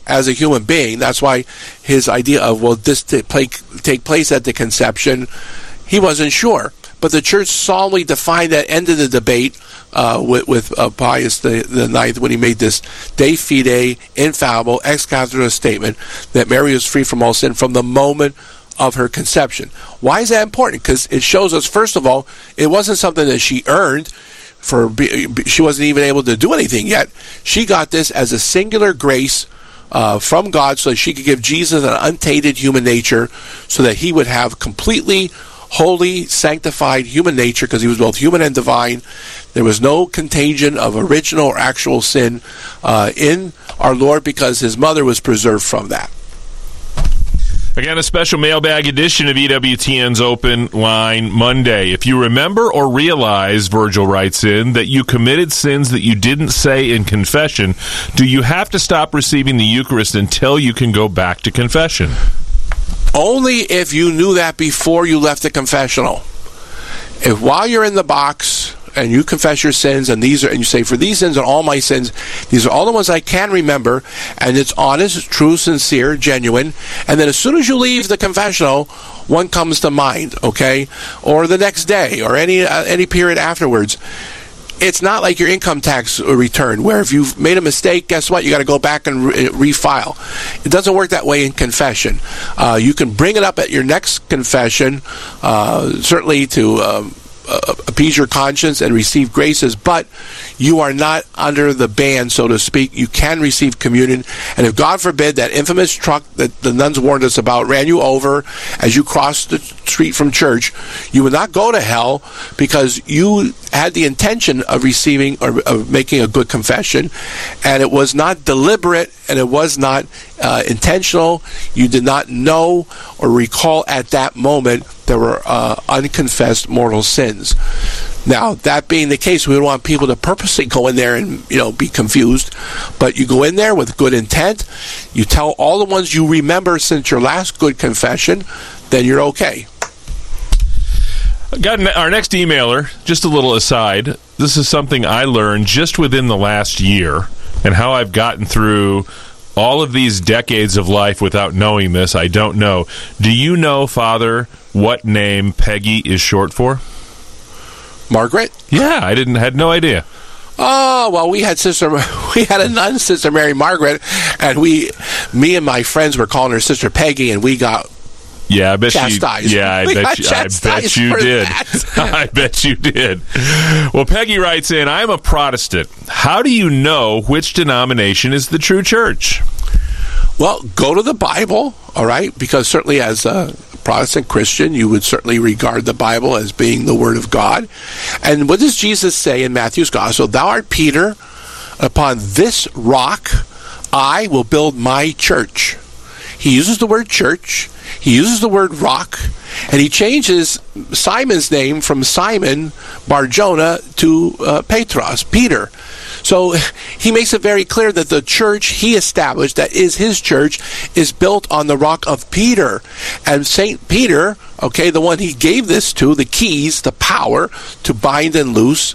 as a human being. That's why his idea of, well, this take place at the conception, he wasn't sure. But the church solemnly defined that end of the debate with Pius the Ninth when he made this de fide, infallible, ex cathedra statement that Mary was free from all sin from the moment of her conception. Why is that important? Because it shows us, first of all, it wasn't something that she earned. She wasn't even able to do anything yet. She got this as a singular grace from God so that she could give Jesus an untainted human nature so that he would have completely holy, sanctified human nature because he was both human and divine. There was no contagion of original or actual sin in our Lord because his mother was preserved from that. Again, a special mailbag edition of EWTN's Open Line Monday. If you remember or realize, Virgil writes in, that you committed sins that you didn't say in confession, do you have to stop receiving the Eucharist until you can go back to confession? Only if you knew that before you left the confessional. If while you're in the box and you confess your sins, and you say, for these sins and all my sins, these are all the ones I can remember, and it's honest, true, sincere, genuine, and then as soon as you leave the confessional, one comes to mind, okay? Or the next day, or any period afterwards. It's not like your income tax return, where if you've made a mistake, guess what? You got to go back and refile. It doesn't work that way in confession. You can bring it up at your next confession, certainly to appease your conscience and receive graces, but you are not under the ban, so to speak. You can receive communion, and if God forbid that infamous truck that the nuns warned us about ran you over as you crossed the street from church, you would not go to hell because you had the intention of receiving or of making a good confession, and it was not deliberate and it was not intentional. You did not know or recall at that moment there were unconfessed mortal sins. Now, that being the case, we don't want people to purposely go in there and be confused, but you go in there with good intent, you tell all the ones you remember since your last good confession, then you're okay. Got our next emailer, just a little aside, this is something I learned just within the last year, and how I've gotten through all of these decades of life without knowing this, I don't know. Do you know, Father, what name Peggy is short for? Margaret? Yeah, I had no idea. Oh, well, we had a nun, Sister Mary Margaret, and me and my friends were calling her Sister Peggy, and we got chastised. I bet you did. I bet you did. Well, Peggy writes in, I'm a Protestant. How do you know which denomination is the true church? Well, go to the Bible, all right? Because certainly as a Protestant Christian, you would certainly regard the Bible as being the Word of God. And what does Jesus say in Matthew's Gospel? Thou art Peter, upon this rock I will build my church. He uses the word church, he uses the word rock, and he changes Simon's name from Simon Bar-Jonah to Petros, Peter. So he makes it very clear that the church he established, that is his church, is built on the rock of Peter. And St. Peter, okay, the one he gave this to, the keys, the power to bind and loose,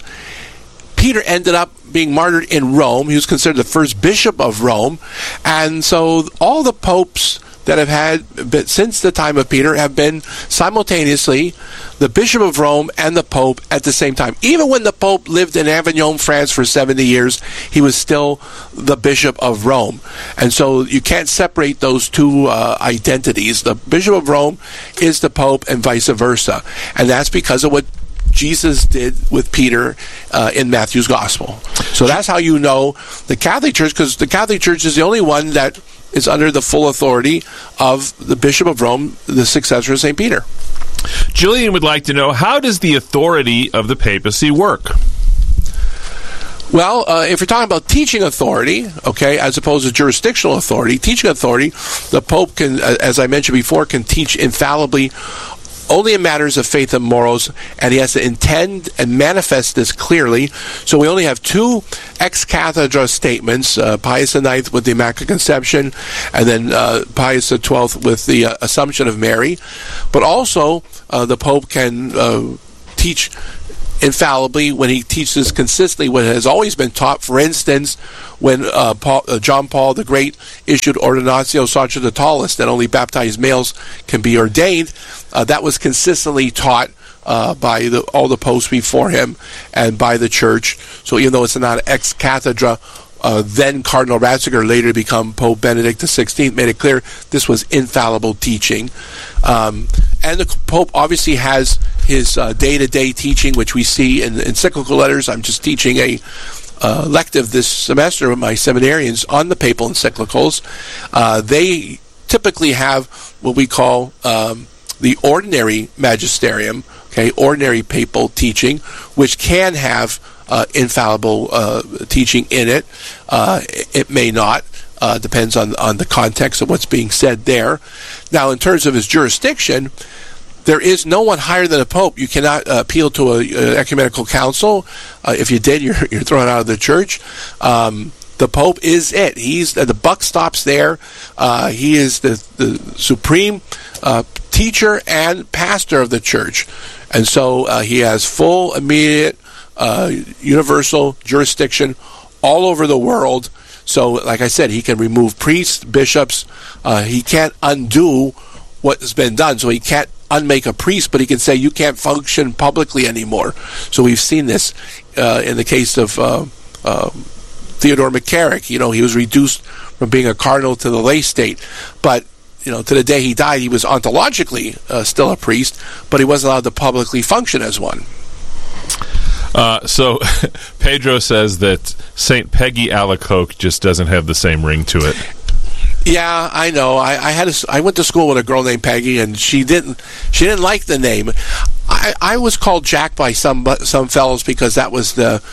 Peter ended up being martyred in Rome. He was considered the first bishop of Rome. And so all the popes that have had since the time of Peter have been simultaneously the Bishop of Rome and the Pope at the same time. Even when the Pope lived in Avignon, France for 70 years, he was still the Bishop of Rome. And so you can't separate those two identities. The Bishop of Rome is the Pope and vice versa. And that's because of what Jesus did with Peter in Matthew's Gospel. So that's how you know the Catholic Church, because the Catholic Church is the only one that is under the full authority of the Bishop of Rome, the successor of St. Peter. Jillian would like to know, how does the authority of the papacy work? Well, if you're talking about teaching authority, okay, as opposed to jurisdictional authority, teaching authority, the Pope can, as I mentioned before, can teach infallibly only in matters of faith and morals, and he has to intend and manifest this clearly. So we only have two ex cathedra statements, Pius IX with the Immaculate Conception, and then Pius XII with the Assumption of Mary. But also, the Pope can teach infallibly when he teaches consistently what has always been taught. For instance, when John Paul the Great issued Ordinatio Sacerdotales, that only baptized males can be ordained, that was consistently taught by all the popes before him and by the church. So even though it's not ex cathedra, then Cardinal Ratzinger, later to become Pope Benedict XVI, made it clear this was infallible teaching. And the Pope obviously has his day-to-day teaching, which we see in encyclical letters. I'm just teaching a lective this semester with my seminarians on the papal encyclicals. They typically have what we call the ordinary magisterium, ordinary papal teaching, which can have infallible teaching in it. It may not. Depends on the context of what's being said there. Now, in terms of his jurisdiction, there is no one higher than a pope. You cannot appeal to an ecumenical council. If you did, you're thrown out of the church. The Pope is it. He's the buck stops there. He is the supreme teacher and pastor of the church, and so he has full, immediate, universal jurisdiction all over the world. So, like I said, he can remove priests, bishops. He can't undo what has been done. So he can't unmake a priest, but he can say you can't function publicly anymore. So we've seen this in the case of Theodore McCarrick. He was reduced from being a cardinal to the lay state, but to the day he died, he was ontologically still a priest, but he wasn't allowed to publicly function as one. So Pedro says that St. Peggy Alacoque just doesn't have the same ring to it. Yeah, I know. I went to school with a girl named Peggy, and she didn't like the name. I was called Jack by some fellows because that was the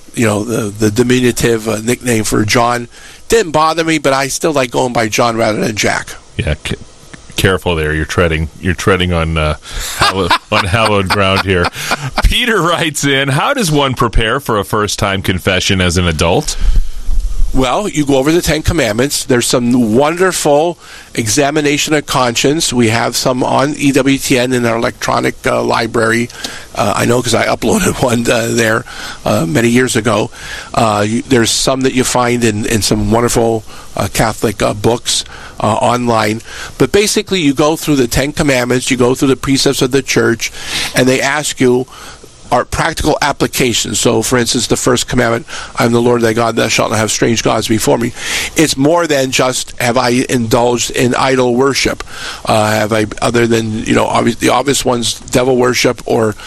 diminutive nickname for John. Didn't bother me, but I still like going by John rather than Jack. Yeah, careful there. You're treading on hallowed ground here. Peter writes in, how does one prepare for a first-time confession as an adult? Well, you go over the Ten Commandments. There's some wonderful examination of conscience. We have some on EWTN in our electronic library. I know because I uploaded one there many years ago. There's some that you find in some wonderful Catholic books online. But basically, you go through the Ten Commandments, you go through the precepts of the church, and they ask you are practical applications. So, for instance, the first commandment, I'm the Lord thy God, thou shalt not have strange gods before me. It's more than just, have I indulged in idol worship? Have I, other than, the obvious ones, devil worship or,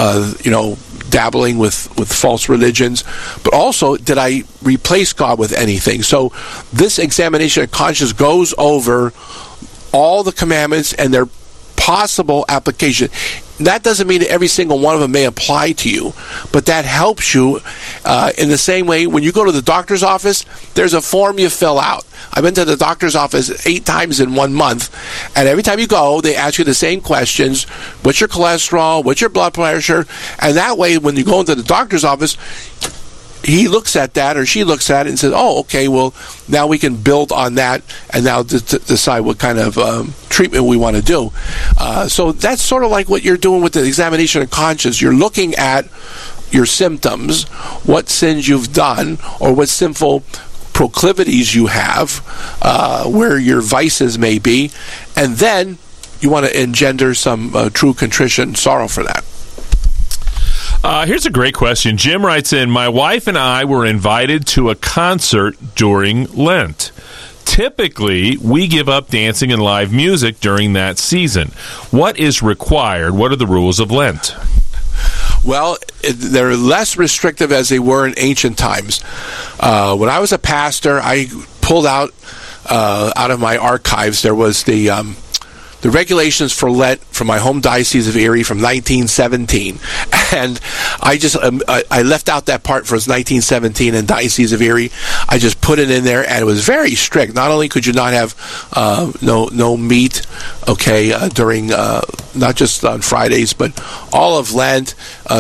dabbling with false religions, but also, did I replace God with anything? So, this examination of conscience goes over all the commandments and their possible application. That doesn't mean that every single one of them may apply to you, but that helps you in the same way when you go to the doctor's office, there's a form you fill out. I've been to the doctor's office 8 times in 1 month, and every time you go, they ask you the same questions. What's your cholesterol? What's your blood pressure? And that way, when you go into the doctor's office, he looks at that or she looks at it and says, oh, okay, well, now we can build on that and now decide what kind of treatment we want to do. So that's sort of like what you're doing with the examination of conscience. You're looking at your symptoms, what sins you've done, or what sinful proclivities you have, where your vices may be, and then you want to engender some true contrition, sorrow for that. Here's a great question. Jim writes in, my wife and I were invited to a concert during Lent. Typically, we give up dancing and live music during that season. What is required? What are the rules of Lent? Well, they're less restrictive as they were in ancient times. When I was a pastor, I pulled out of my archives, there was the regulations for Lent from my home diocese of Erie from 1917, and I just I left out that part for 1917 and Diocese of Erie. I just put it in there, and it was very strict. Not only could you not have no meat, during not just on Fridays, but all of Lent.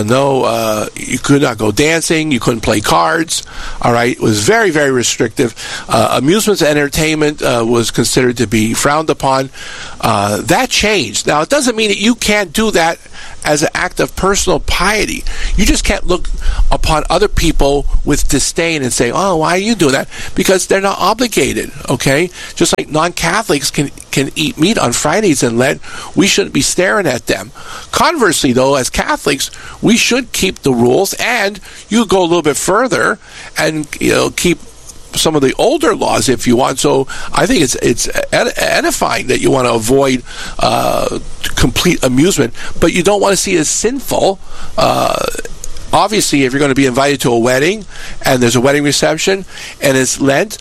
You could not go dancing. You couldn't play cards. All right, it was very, very restrictive. Amusements and entertainment was considered to be frowned upon. That changed. Now, it doesn't mean that you can't do that as an act of personal piety. You just can't look upon other people with disdain and say, oh, why are you doing that? Because they're not obligated, okay? Just like non-Catholics can eat meat on Fridays in Lent, we shouldn't be staring at them. Conversely, though, as Catholics, we should keep the rules, and you go a little bit further and keep some of the older laws if you want. So I think it's edifying that you want to avoid complete amusement, but you don't want to see it as sinful. Obviously, if you're going to be invited to a wedding and there's a wedding reception and it's Lent,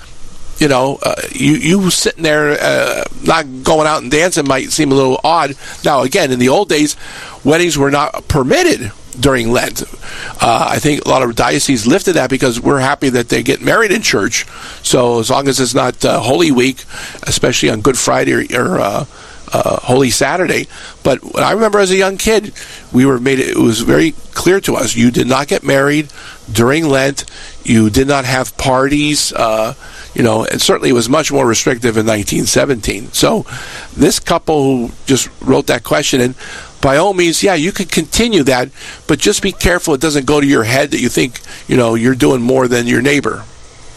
you sitting there not going out and dancing might seem a little odd. Now, again, in the old days, weddings were not permitted during Lent. I think a lot of dioceses lifted that because we're happy that they get married in church. So as long as it's not Holy Week, especially on Good Friday or Holy Saturday. But I remember as a young kid, it was very clear to us, you did not get married during Lent. You did not have parties. And certainly it was much more restrictive in 1917. So this couple who just wrote that question, and by all means, yeah, you can continue that, but just be careful it doesn't go to your head that you think, you're doing more than your neighbor.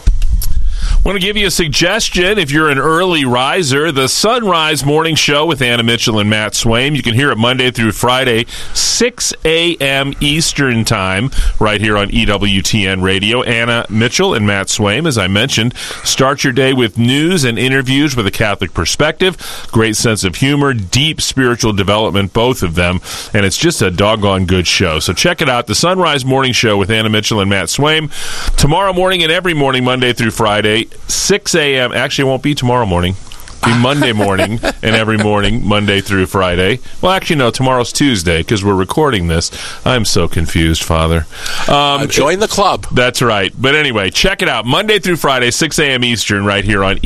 I want to give you a suggestion. If you're an early riser, the Sunrise Morning Show with Anna Mitchell and Matt Swaim. You can hear it Monday through Friday, 6 a.m. Eastern Time, right here on EWTN Radio. Anna Mitchell and Matt Swaim, as I mentioned, start your day with news and interviews with a Catholic perspective, great sense of humor, deep spiritual development, both of them, and it's just a doggone good show. So check it out, the Sunrise Morning Show with Anna Mitchell and Matt Swaim, tomorrow morning and every morning, Monday through Friday, 6 a.m. Actually, it won't be tomorrow morning. It'll be Monday morning and every morning, Monday through Friday. Well, actually, no, tomorrow's Tuesday because we're recording this. I'm so confused, Father. Join the club. That's right. But anyway, check it out. Monday through Friday, 6 a.m. Eastern, right here on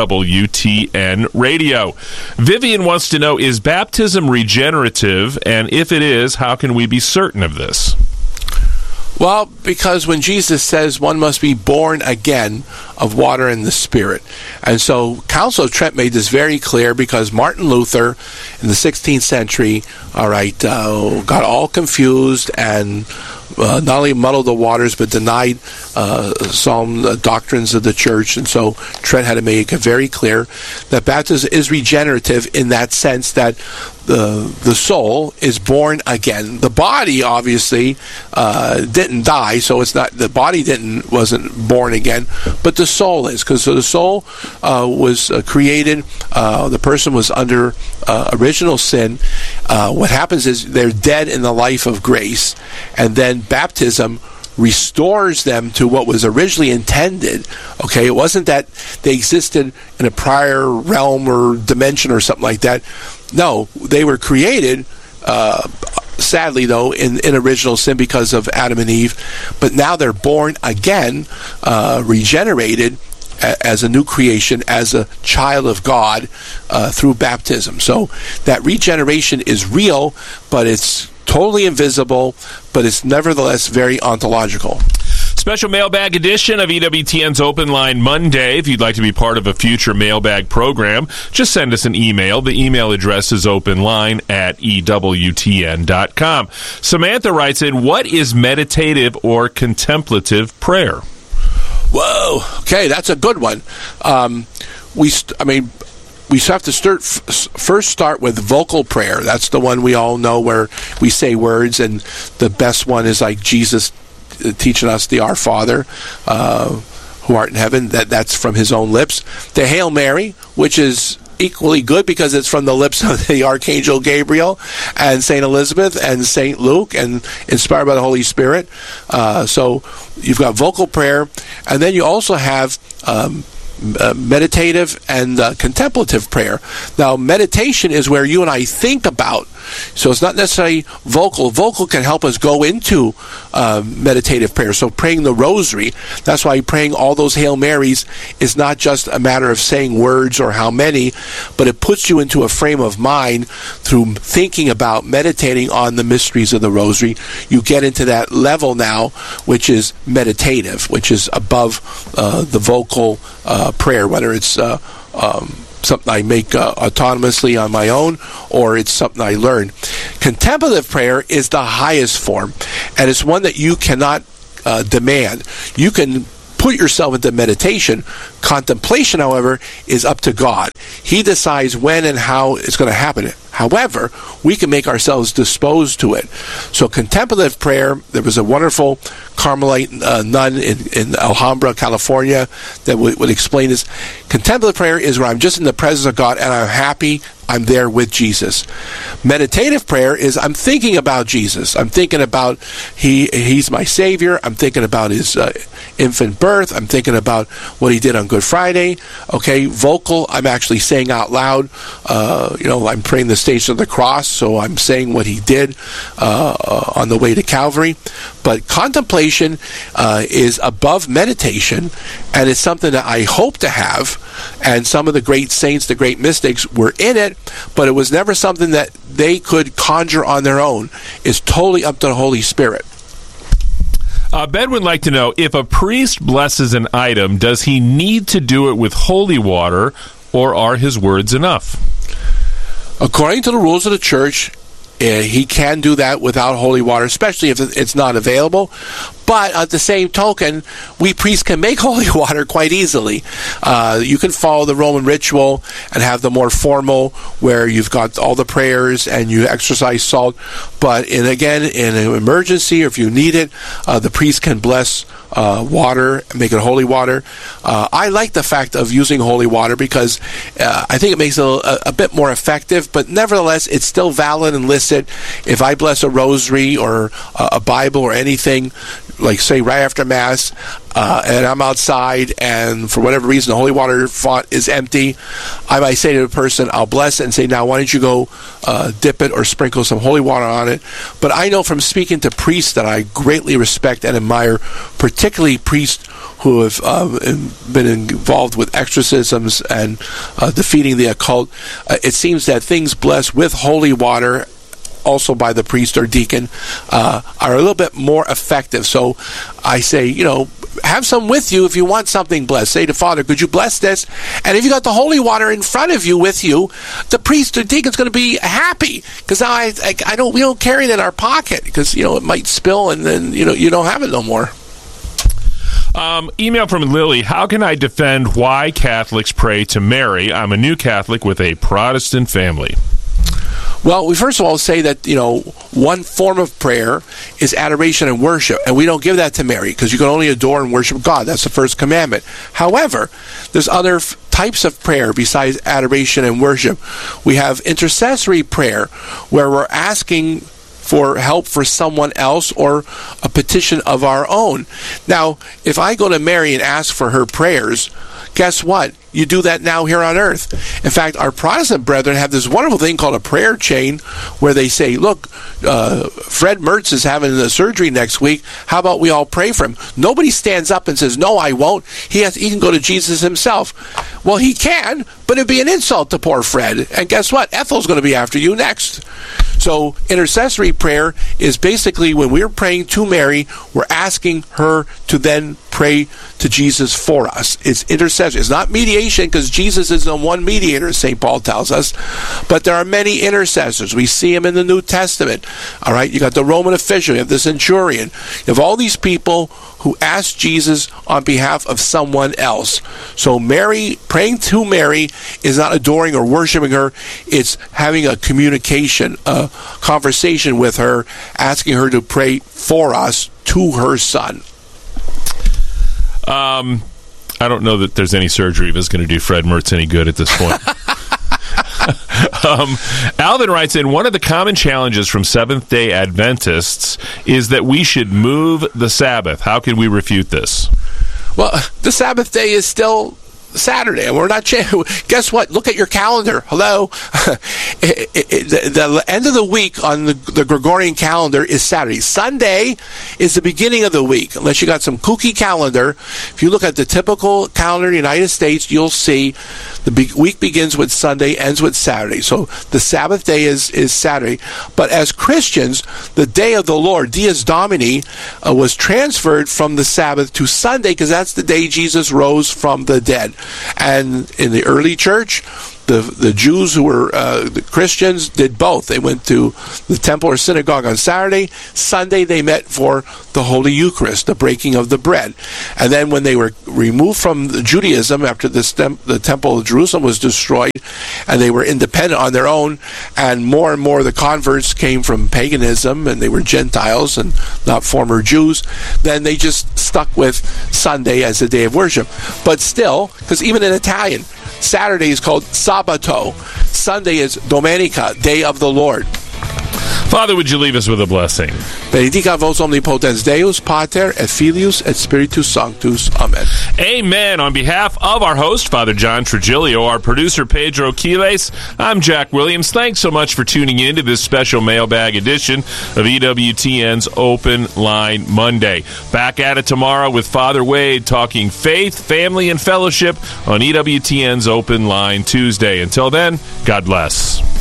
EWTN Radio. Vivian wants to know, is baptism regenerative? And if it is, how can we be certain of this? Well, because when Jesus says one must be born again of water and the Spirit. And so Council of Trent made this very clear because Martin Luther in the 16th century, got all confused and not only muddled the waters but denied some doctrines of the church. And so Trent had to make it very clear that baptism is regenerative in that sense that the soul is born again. The body obviously didn't die, so it's not the body wasn't born again, but the soul is, because the soul was created. The person was under original sin. What happens is they're dead in the life of grace, and then baptism restores them to what was originally intended. Okay, it wasn't that they existed in a prior realm or dimension or something like that. No, they were created, sadly though, in original sin because of Adam and Eve, but now they're born again, regenerated as a new creation, as a child of God through baptism. So that regeneration is real, but it's totally invisible, but it's nevertheless very ontological. Special mailbag edition of EWTN's Open Line Monday. If you'd like to be part of a future mailbag program, just send us an email. The email address is openline@EWTN.com. Samantha writes in, what is meditative or contemplative prayer? Whoa, okay, that's a good one. We have to first start with vocal prayer. That's the one we all know where we say words, and the best one is like Jesus teaching us the Our Father, who art in heaven. That's from his own lips. The Hail Mary, which is equally good because it's from the lips of the Archangel Gabriel and St. Elizabeth and St. Luke and inspired by the Holy Spirit. So you've got vocal prayer, and then you also have meditative and contemplative prayer. Now, meditation is where you and I think about, so it's not necessarily vocal. Vocal can help us go into meditative prayer. So praying the rosary, that's why praying all those Hail Marys is not just a matter of saying words or how many, but it puts you into a frame of mind through thinking about, meditating on the mysteries of the rosary. You get into that level now, which is meditative, which is above the vocal prayer, whether it's something I make autonomously on my own, or it's something I learn. Contemplative prayer is the highest form, and it's one that you cannot demand. You can put yourself into meditation. Contemplation, however, is up to God. He decides when and how it's going to happen. However, we can make ourselves disposed to it. So contemplative prayer, there was a wonderful Carmelite nun in Alhambra, California, that would explain this. Contemplative prayer is where I'm just in the presence of God and I'm happy I'm there with Jesus. Meditative prayer is I'm thinking about Jesus. I'm thinking about He's my Savior. I'm thinking about His infant birth. I'm thinking about what He did on Good Friday. Okay, vocal, I'm actually saying out loud. I'm praying the Station of the Cross, so I'm saying what He did on the way to Calvary. But contemplation is above meditation, and it's something that I hope to have. And some of the great saints, the great mystics, were in it, but it was never something that they could conjure on their own. It's totally up to the Holy Spirit. Ben would like to know, if a priest blesses an item, does he need to do it with holy water, or are his words enough? According to the rules of the church, he can do that without holy water, especially if it's not available. But at the same token, we priests can make holy water quite easily. You can follow the Roman ritual and have the more formal, where you've got all the prayers and you exercise salt. But in an emergency, or if you need it, the priest can bless water, make it holy water. I like the fact of using holy water because I think it makes it a bit more effective, but nevertheless, it's still valid and licit. If I bless a rosary or a Bible or anything, like say right after Mass, and I'm outside and for whatever reason the holy water font is empty, I might say to the person, I'll bless it and say, now why don't you go dip it or sprinkle some holy water on it. But I know from speaking to priests that I greatly respect and admire, particularly priests who have been involved with exorcisms and defeating the occult, it seems that things blessed with holy water, also by the priest or deacon, are a little bit more effective. So I say, have some with you if you want something blessed. Say to Father, could you bless this? And if you got the holy water in front of you with you, the priest or deacon's going to be happy, because we don't carry it in our pocket, because it might spill and then you don't have it no more. Email from Lily. How can I defend why Catholics pray to Mary? I'm a new Catholic with a Protestant family. Well, we first of all say that, one form of prayer is adoration and worship, and we don't give that to Mary, because you can only adore and worship God. That's the first commandment. However, there's other types of prayer besides adoration and worship. We have intercessory prayer, where we're asking for help for someone else or a petition of our own. Now, if I go to Mary and ask for her prayers, guess what? You do that now here on earth. In fact, our Protestant brethren have this wonderful thing called a prayer chain, where they say, look, Fred Mertz is having a surgery next week. How about we all pray for him? Nobody stands up and says, no, I won't. He can go to Jesus himself. Well, he can, but it'd be an insult to poor Fred. And guess what? Ethel's going to be after you next. So intercessory prayer is basically when we're praying to Mary, we're asking her to then pray to Jesus for us. It's intercession. It's not mediation, because Jesus is the one mediator, St. Paul tells us. But there are many intercessors. We see him in the New Testament. All right, you got the Roman official, you have the centurion. You have all these people who ask Jesus on behalf of someone else. So Mary, praying to Mary, is not adoring or worshiping her. It's having a communication, a conversation with her, asking her to pray for us to her Son. I don't know that there's any surgery that's going to do Fred Mertz any good at this point. Alvin writes in, one of the common challenges from Seventh-day Adventists is that we should move the Sabbath. How can we refute this? Well, the Sabbath day is still Saturday, and we're not changing. Guess what? Look at your calendar. Hello. The end of the week on the Gregorian calendar is Saturday. Sunday is the beginning of the week, unless you got some kooky calendar. If you look at the typical calendar in the United States, you'll see the week begins with Sunday, ends with Saturday. So the Sabbath day is Saturday. But as Christians, the day of the Lord, Dies Domini, was transferred from the Sabbath to Sunday, because that's the day Jesus rose from the dead. And in the early church, the Jews who were the Christians did both. They went to the temple or synagogue on Saturday. Sunday they met for the Holy Eucharist, the breaking of the bread. And then when they were removed from Judaism after the temple of Jerusalem was destroyed, and they were independent on their own, and more the converts came from paganism, and they were Gentiles and not former Jews, then they just stuck with Sunday as a day of worship. But still, because even in Italian, Saturday is called Sabato. Sunday is Domenica, Day of the Lord. Father, would you leave us with a blessing? Benedicat vos omnipotens Deus, Pater, et Filius, et Spiritus Sanctus. Amen. Amen. On behalf of our host, Father John Trigilio, our producer, Pedro Quiles, I'm Jack Williams. Thanks so much for tuning in to this special mailbag edition of EWTN's Open Line Monday. Back at it tomorrow with Father Wade talking faith, family, and fellowship on EWTN's Open Line Tuesday. Until then, God bless.